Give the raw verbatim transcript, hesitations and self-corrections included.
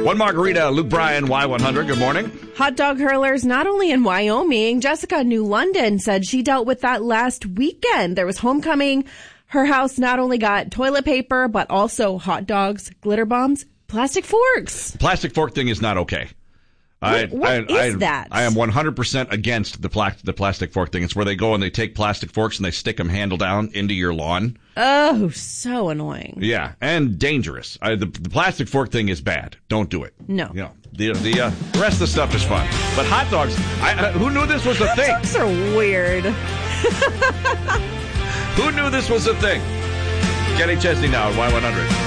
One margarita, Luke Bryan, Y one hundred. Good morning. Hot dog hurlers not only in Wyoming. Jessica New London said she dealt with that last weekend. There was homecoming. Her house not only got toilet paper, but also hot dogs, glitter bombs, plastic forks. Plastic fork thing is not okay. What, I, what I, is I, that? I am one hundred percent against the, pla- the plastic fork thing. It's where they go and they take plastic forks and they stick them handle down into your lawn. Oh, so annoying. Yeah, and dangerous. I, the, the plastic fork thing is bad. Don't do it. No. You know, the the uh, rest of the stuff is fun. But hot dogs, I, uh, who knew this was a hot thing? Hot dogs are weird. Who knew this was a thing? Kenny Chesney now at Y one hundred.